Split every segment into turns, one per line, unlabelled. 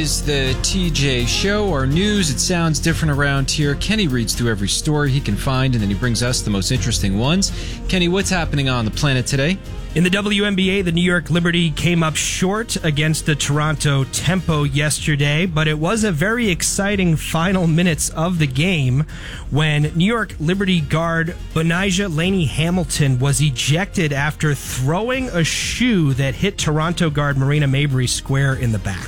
Is the TJ Show, our news. It sounds different around here. Kenny reads through every story he can find, and then he brings us the most interesting ones. Kenny, what's happening on the planet today?
In the WNBA, the New York Liberty came up short against the Toronto Tempo yesterday, but it was a very exciting final minutes of the game when New York Liberty guard Bonijah Laney Hamilton was ejected after throwing a shoe that hit Toronto guard Marina Mabrey square in the back.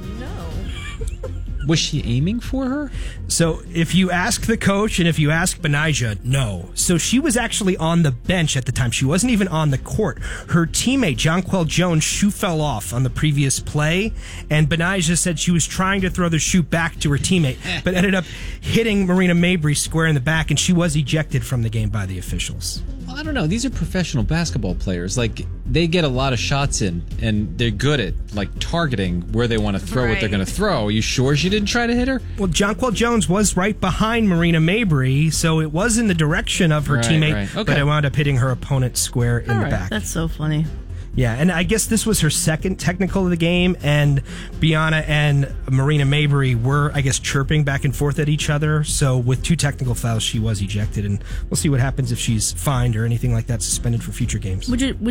Was she aiming for her?
So if you ask the coach and if you ask Bonijah, no. So she was actually on the bench at the time. She wasn't even on the court. Her teammate, Jonquel Jones' shoe fell off on the previous play, and Bonijah said she was trying to throw the shoe back to her teammate, but ended up hitting Marina Mabrey square in the back, and she was ejected from the game by the officials.
Well, I don't know. These are professional basketball players. Like, they get a lot of shots in, and they're good at, like, targeting where they want to throw what they're going to throw. Are you sure she didn't try to hit her?
Well, Jonquel Jones was right behind Marina Mabrey, so it was in the direction of her teammate,
Okay.
but it wound up hitting her opponent square in the back.
That's so funny.
Yeah, and I guess this was her second technical of the game, and Biana and Marina Mabrey were, I guess, chirping back and forth at each other. So with 2 technical fouls, she was ejected, and we'll see what happens if she's fined or anything like that, suspended for future games.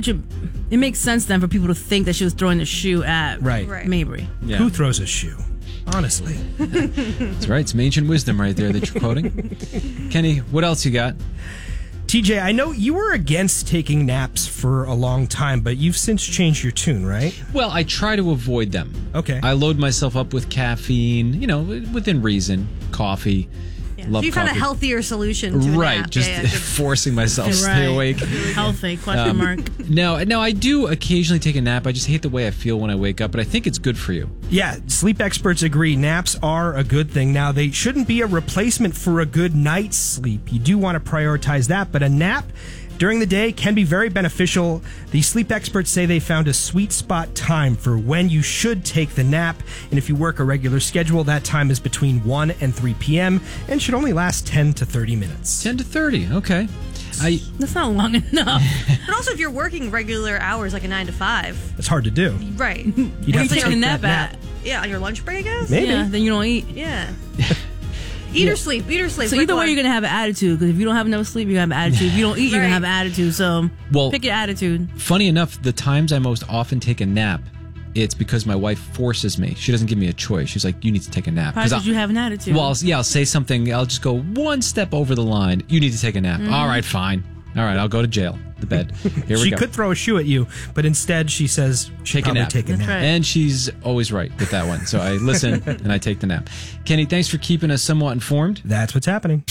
It makes sense then for people to think that she was throwing the shoe at Mabrey.
Yeah.
Who throws a shoe? Honestly.
That's right. Some ancient wisdom right there that you're quoting. Kenny, what else you got?
TJ, I know you were against taking naps for a long time, but you've since changed your tune, right?
Well, I try to avoid them.
Okay.
I load myself up with caffeine, within reason, coffee.
Yeah.
Love
so you found a
coffee.
healthier solution to a nap.
Just forcing myself to stay awake.
Healthy, question mark.
No, I do occasionally take a nap. I just hate the way I feel when I wake up, but I think it's good for you.
Yeah, sleep experts agree naps are a good thing. Now, they shouldn't be a replacement for a good night's sleep. You do want to prioritize that, but a nap during the day can be very beneficial. The sleep experts say they found a sweet spot time for when you should take the nap. And if you work a regular schedule, that time is between 1 and 3 p.m. and should only last 10 to 30 minutes.
10 to 30, okay.
That's not long enough.
But also, if you're working regular hours, like a 9 to 5.
It's hard to do.
Right.
You'd have to
take a nap at?
Yeah, on your lunch break, I guess?
Maybe.
Yeah, then you don't eat.
Yeah. Eat or sleep.
So either way, you're going to have an attitude. Because if you don't have enough sleep, you're going to have an attitude. If you don't eat, you're going to have an attitude. So pick your attitude.
Funny enough, the times I most often take a nap, it's because my wife forces me. She doesn't give me a choice. She's like, you need to take a nap.
Because you have an attitude.
Well, I'll say something. I'll just go one step over the line. You need to take a nap. All right, fine. All right, I'll go to jail. The bed. Here we
She
go.
could throw a shoe at you, but instead she says
Take a nap.
Take a nap.
That's right.
And she's always right with that one. So I listen and I take the nap. Kenny, thanks for keeping us somewhat informed.
That's what's happening.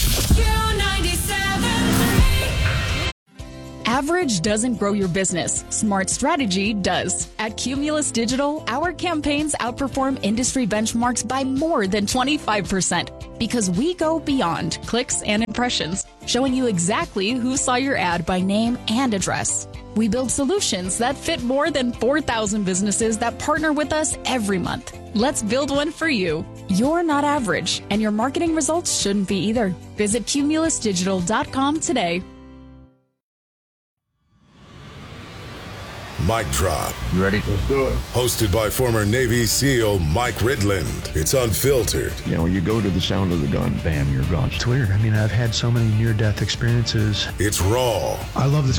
Average doesn't grow your business. Smart strategy does. At Cumulus Digital, our campaigns outperform industry benchmarks by more than 25% because we go beyond clicks and impressions, showing you exactly who saw your ad by name and address. We build solutions that fit more than 4,000 businesses that partner with us every month. Let's build one for you. You're not average, and your marketing results shouldn't be either. Visit cumulusdigital.com today.
Mic Drop.
You ready? Let's do it.
Hosted by former Navy SEAL Mike Ridland. It's unfiltered.
You know, you go to the sound of the gun, bam, you're gone.
It's weird. I mean, I've had so many near-death experiences.
It's raw.
I love this